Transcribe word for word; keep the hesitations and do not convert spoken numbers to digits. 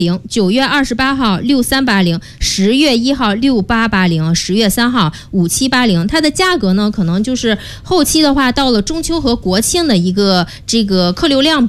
零，九月二十八号六三八零，十月一号六八八零，十月三号五七八零。它的价格呢，可能就是后期的话，到了中秋和国庆的一个这个客流量